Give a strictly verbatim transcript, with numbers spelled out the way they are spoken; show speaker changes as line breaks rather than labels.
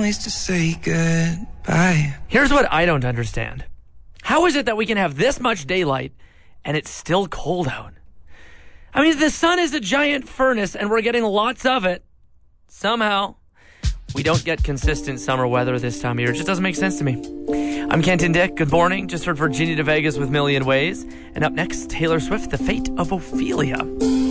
ways to say goodbye.
Here's what I don't understand. How is it that we can have this much daylight and it's still cold out? I mean, the sun is a giant furnace and we're getting lots of it. Somehow, we don't get consistent summer weather this time of year. It just doesn't make sense to me. I'm Kenton Dick. Good morning. Just heard Virginia de Vegas with Million Ways. And up next, Taylor Swift, The Fate of Ophelia.